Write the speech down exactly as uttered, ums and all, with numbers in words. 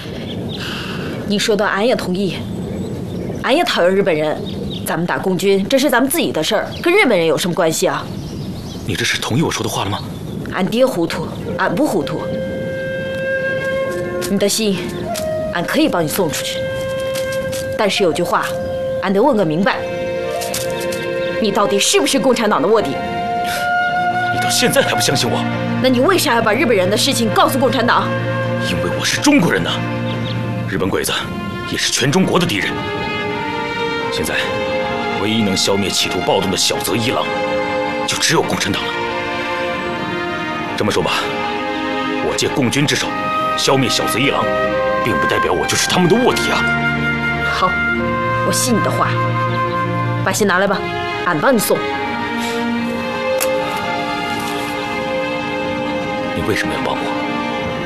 你说的俺也同意，俺也讨厌日本人。咱们打共军，这是咱们自己的事儿，跟日本人有什么关系啊？ 你这是同意我说的话了吗？ 俺爹糊涂，俺不糊涂。你的信，俺可以帮你送出去，但是有句话，俺得问个明白：你到底是不是共产党的卧底？ 你到现在还不相信我？ 那你为啥要把日本人的事情告诉共产党？ 因为我是中国人呐，日本鬼子也是全中国的敌人。现在，唯一能消灭企图暴动的小泽一郎，就只有共产党了。这么说吧，我借共军之手消灭小泽一郎，并不代表我就是他们的卧底啊。 好，我信你的话。把信拿来吧，俺帮你送。 你为什么要帮我？